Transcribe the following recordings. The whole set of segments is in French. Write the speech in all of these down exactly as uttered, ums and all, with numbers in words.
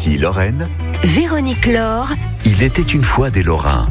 Ici Lorraine. Véronique Laure. Il était une fois des Lorrains.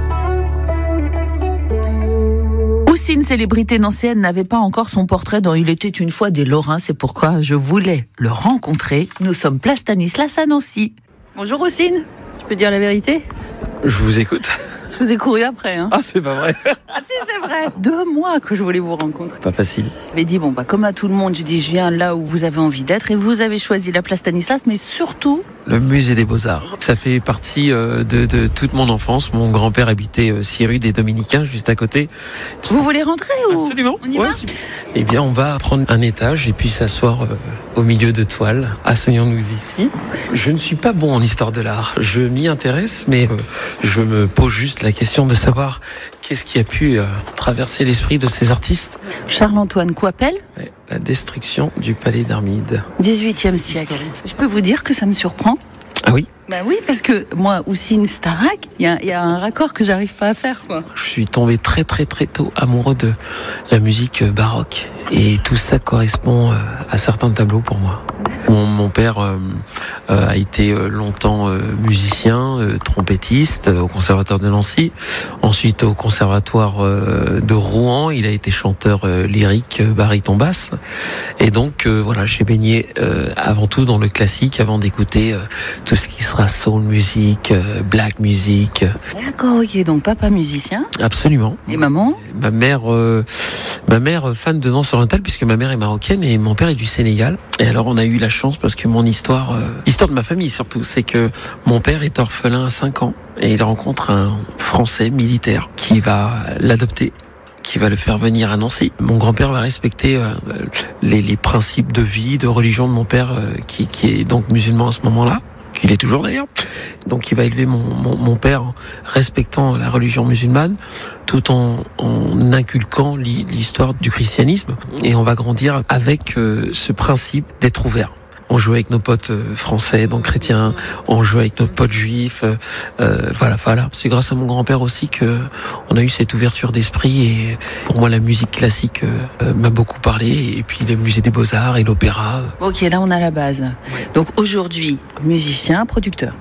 Aussi une célébrité nancéenne n'avait pas encore son portrait dans Il était une fois des Lorrains. C'est pourquoi je voulais le rencontrer. Nous sommes place Stanislas à Nancy. Bonjour Oussine, je peux dire la vérité ? Je vous écoute. Je vous ai couru après. Hein. Ah, c'est pas vrai. Ah si, c'est vrai. Deux mois que je voulais vous rencontrer. Pas facile. J'avais dit, bon, bah, comme à tout le monde, je dis, je viens là où vous avez envie d'être. Et vous avez choisi la place Stanislas, mais surtout... Le musée des Beaux-Arts. Ça fait partie euh, de, de toute mon enfance. Mon grand-père habitait euh, six rue des Dominicains, juste à côté. Vous voulez rentrer ou... Absolument. On y ouais, va si... Eh bien, on va prendre un étage et puis s'asseoir euh, au milieu de toiles. Asseyons-nous ici. Je ne suis pas bon en histoire de l'art. Je m'y intéresse, mais euh, je me pose juste la question de savoir qu'est-ce qui a pu euh, traverser l'esprit de ces artistes. Charles-Antoine Coipel, Ouais, la destruction du palais d'Armide. dix-huitième siècle. Je peux vous dire que ça me surprend. Ah oui? Bah oui, parce que moi, Oussine Starac, il y, y a un raccord que j'arrive pas à faire, quoi. Je suis tombé très très très tôt amoureux de la musique baroque et tout ça correspond à certains tableaux pour moi. Mon, mon père euh, euh, a été longtemps euh, musicien, euh, trompettiste euh, au conservatoire de Nancy, ensuite au conservatoire euh, de Rouen, il a été chanteur euh, lyrique, euh, baryton basse, et donc euh, voilà, j'ai baigné euh, avant tout dans le classique avant d'écouter euh, tout ce qui sera soul music, euh, black music. D'accord, ok, donc papa musicien. Absolument. Et maman ? Ma mère, euh, ma mère fan de danse orientale puisque ma mère est marocaine et mon père est du Sénégal. Et alors on a eu la chance parce que mon histoire, euh, l'histoire de ma famille surtout, c'est que mon père est orphelin à cinq ans et il rencontre un Français militaire qui va l'adopter, qui va le faire venir à Nancy. Mon grand-père va respecter euh, les, les principes de vie, de religion de mon père euh, qui, qui est donc musulman à ce moment-là, qu'il est toujours d'ailleurs. Donc il va élever mon, mon, mon père en respectant la religion musulmane tout en, en inculquant l'histoire du christianisme et on va grandir avec euh, ce principe d'être ouvert. On jouait avec nos potes français, donc chrétiens, on jouait avec nos potes juifs, euh, voilà, voilà. C'est grâce à mon grand-père aussi que on a eu cette ouverture d'esprit et pour moi la musique classique euh, m'a beaucoup parlé et puis le musée des Beaux-Arts et l'opéra. Ok, là on a la base. Donc aujourd'hui, musicien, producteur.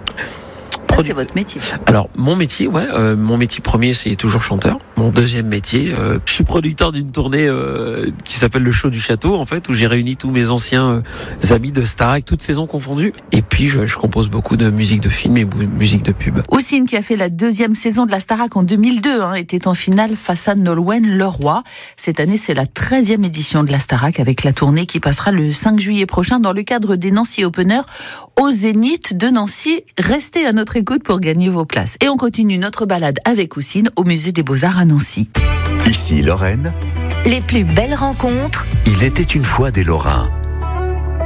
Ça, c'est votre métier. Alors, mon métier, ouais, euh, mon métier premier, c'est toujours chanteur. Mon deuxième métier, euh, je suis producteur d'une tournée euh, qui s'appelle le Show du Château, en fait, où j'ai réuni tous mes anciens euh, amis de Starac, toutes saisons confondues. Et puis, je, je compose beaucoup de musique de film et musique de pub. Oussine, qui a fait la deuxième saison de la Starac en deux mille deux, hein, était en finale face à Nolwenn Leroy. Cette année, c'est la treizième édition de la Starac avec la tournée qui passera le cinq juillet prochain dans le cadre des Nancy Openers au Zénith de Nancy. Restez à notre écoute pour gagner vos places. Et on continue notre balade avec Oussine au musée des Beaux-Arts à Nancy. Ici Lorraine. Les plus belles rencontres. Il était une fois des Lorrains.